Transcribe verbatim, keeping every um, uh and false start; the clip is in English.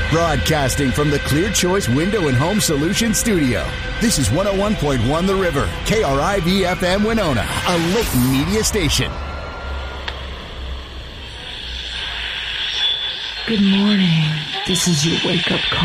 Broadcasting from the Clear Choice Window and Home Solutions studio. This is one oh one point one The River, K R I V F M Winona, a Layton media station. Good morning. This is your wake-up call.